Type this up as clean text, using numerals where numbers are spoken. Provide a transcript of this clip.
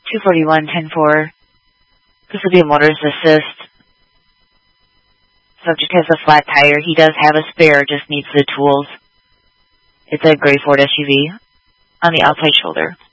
241-10-4. This will be a motorist assist. Subject has a flat tire. He does have a spare, just needs the tools. It's a gray Ford SUV on the outside shoulder.